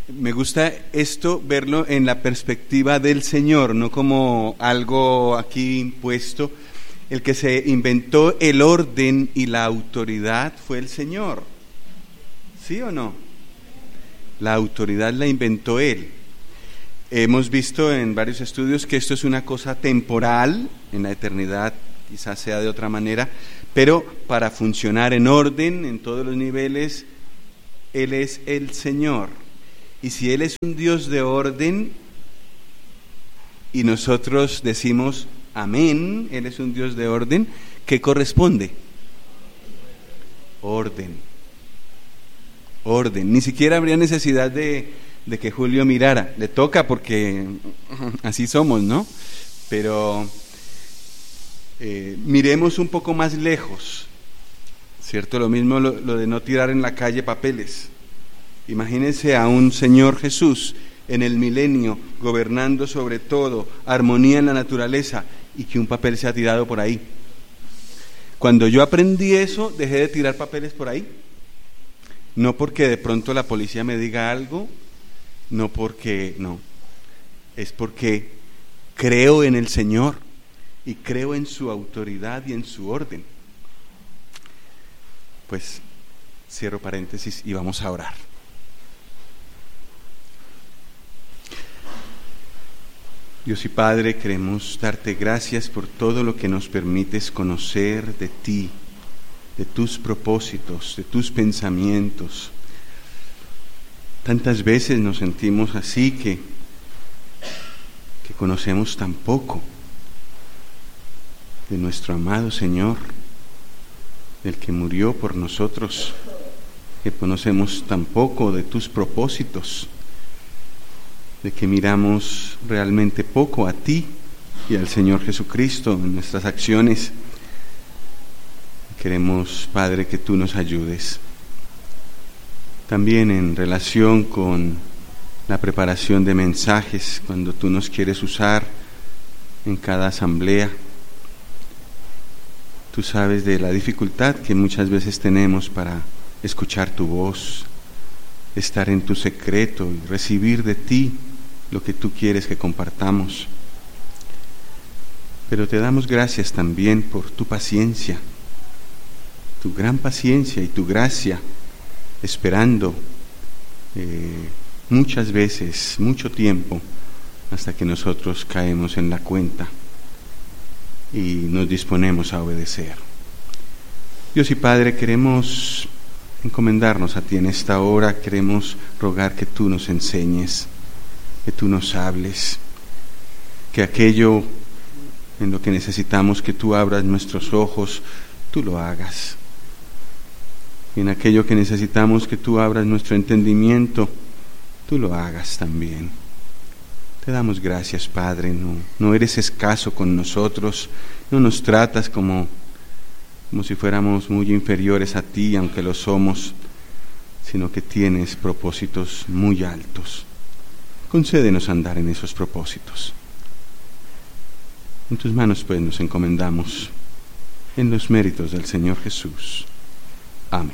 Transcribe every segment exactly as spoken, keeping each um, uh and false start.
Me gusta esto, verlo en la perspectiva del Señor, no como algo aquí impuesto. El que se inventó el orden y la autoridad fue el Señor. ¿Sí o no? La autoridad la inventó Él. Hemos visto en varios estudios que esto es una cosa temporal, en la eternidad quizás sea de otra manera, pero para funcionar en orden, en todos los niveles, Él es el Señor. Y si Él es un Dios de orden, y nosotros decimos amén, Él es un Dios de orden, ¿qué corresponde? Orden. Orden. Ni siquiera habría necesidad de, de que Julio mirara. Le toca porque así somos, ¿no? Pero eh, miremos un poco más lejos, ¿cierto? Lo mismo lo, lo de no tirar en la calle papeles. Imagínense a un Señor Jesús en el milenio, gobernando sobre todo, armonía en la naturaleza, y que un papel sea tirado por ahí. Cuando yo aprendí eso, dejé de tirar papeles por ahí. No porque de pronto la policía me diga algo, no porque, no, es porque creo en el Señor y creo en su autoridad y en su orden. Pues cierro paréntesis y vamos a orar. Dios y Padre, queremos darte gracias por todo lo que nos permites conocer de ti, de tus propósitos, de tus pensamientos. Tantas veces nos sentimos así que, que conocemos tan poco de nuestro amado Señor, del que murió por nosotros, que conocemos tan poco de tus propósitos, de que miramos realmente poco a ti y al Señor Jesucristo en nuestras acciones. Queremos, Padre, que tú nos ayudes. También en relación con la preparación de mensajes, cuando tú nos quieres usar en cada asamblea. Tú sabes de la dificultad que muchas veces tenemos para escuchar tu voz, estar en tu secreto y recibir de ti lo que tú quieres que compartamos. Pero te damos gracias también por tu paciencia, tu gran paciencia y tu gracia, esperando eh, muchas veces, mucho tiempo, hasta que nosotros caemos en la cuenta y nos disponemos a obedecer. Dios y Padre, queremos encomendarnos a ti en esta hora, queremos rogar que tú nos enseñes, que tú nos hables, que aquello en lo que necesitamos que tú abras nuestros ojos, tú lo hagas. Y en aquello que necesitamos que tú abras nuestro entendimiento, tú lo hagas también. Te damos gracias, Padre, no, no eres escaso con nosotros, no nos tratas como, como si fuéramos muy inferiores a ti, aunque lo somos, sino que tienes propósitos muy altos. Concédenos andar en esos propósitos. En tus manos pues nos encomendamos en los méritos del Señor Jesús. Amén.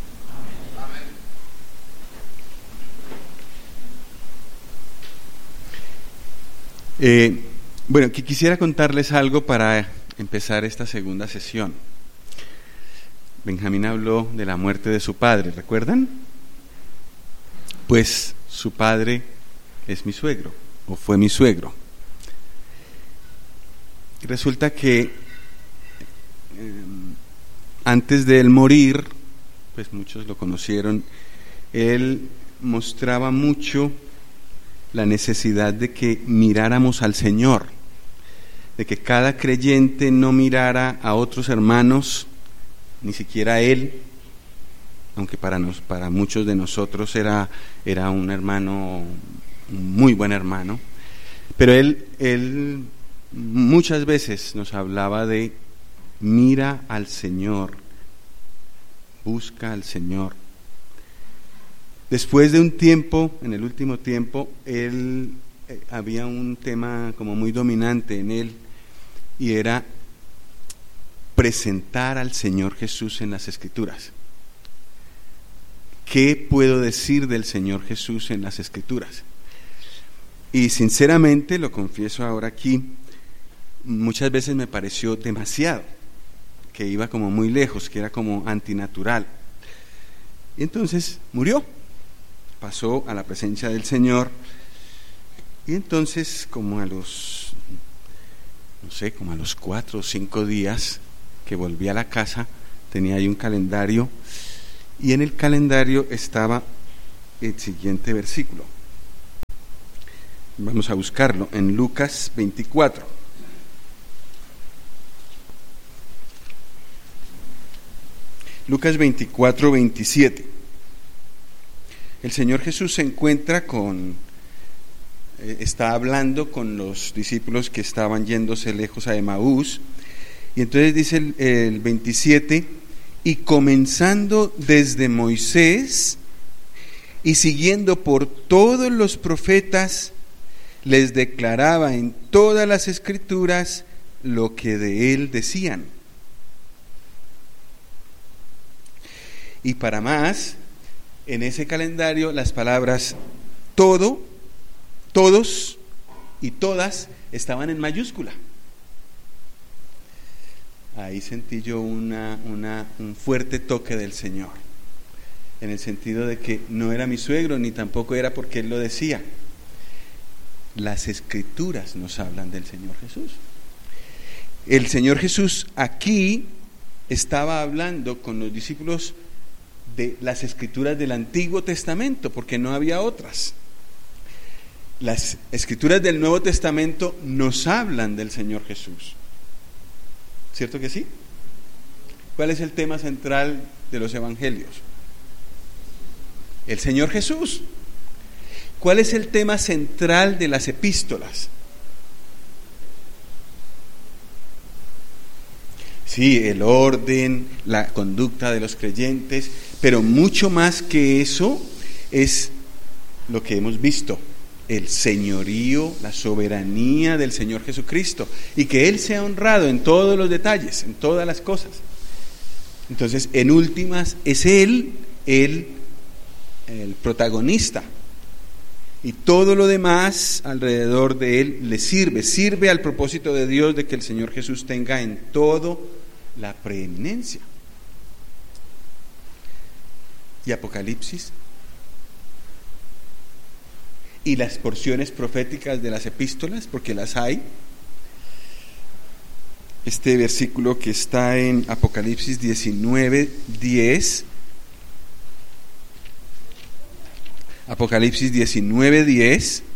Eh, bueno, que quisiera contarles algo para empezar esta segunda sesión. Benjamín habló de la muerte de su padre, ¿recuerdan? Pues su padre es mi suegro, o fue mi suegro. Resulta que eh, antes de él morir, pues muchos lo conocieron, él mostraba mucho la necesidad de que miráramos al Señor, de que cada creyente no mirara a otros hermanos, ni siquiera a él, aunque para, nos, para muchos de nosotros era, era un hermano, un muy buen hermano, pero él, él muchas veces nos hablaba de mira al Señor, busca al Señor. Después de un tiempo, en el último tiempo, él eh, había un tema como muy dominante en él, y era presentar al Señor Jesús en las Escrituras. ¿qué puedo decir del Señor Jesús en las Escrituras? Y sinceramente, lo confieso ahora aquí, muchas veces me pareció demasiado, que iba como muy lejos, que era como antinatural. Y entonces murió, pasó a la presencia del Señor, y entonces como a los, no sé, como a los cuatro o cinco días que volví a la casa, tenía ahí un calendario, y en el calendario estaba el siguiente versículo. Vamos a buscarlo en Lucas veinticuatro. Lucas veinticuatro, veintisiete. El Señor Jesús se encuentra con, eh, está hablando con los discípulos que estaban yéndose lejos a Emaús, y entonces dice el, el veintisiete, y comenzando desde Moisés y siguiendo por todos los profetas, les declaraba en todas las Escrituras lo que de él decían. Y para más, en ese calendario las palabras todo, todos y todas estaban en mayúscula. Ahí sentí yo una, una, un fuerte toque del Señor, en el sentido de que no era mi suegro, ni tampoco era porque él lo decía. Las Escrituras nos hablan del Señor Jesús. El Señor Jesús aquí estaba hablando con los discípulos de las Escrituras del Antiguo Testamento, porque no había otras. Las Escrituras del Nuevo Testamento nos hablan del Señor Jesús. ¿Cierto que sí? ¿Cuál es el tema central de los Evangelios? El Señor Jesús. ¿Cuál es el tema central de las epístolas? Sí, el orden, la conducta de los creyentes, pero mucho más que eso es lo que hemos visto, el señorío, la soberanía del Señor Jesucristo, y que Él sea honrado en todos los detalles, en todas las cosas. Entonces, en últimas, es Él el, el protagonista, y todo lo demás alrededor de Él le sirve, sirve al propósito de Dios de que el Señor Jesús tenga en todo la preeminencia. Y Apocalipsis y las porciones proféticas de las epístolas, porque las hay. Este versículo que está en Apocalipsis diecinueve, diez. Apocalipsis diecinueve, diez.